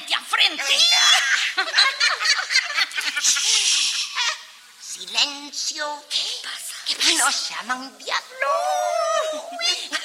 frente a frente. Silencio. ¿Qué pasa? Nos llaman diablo.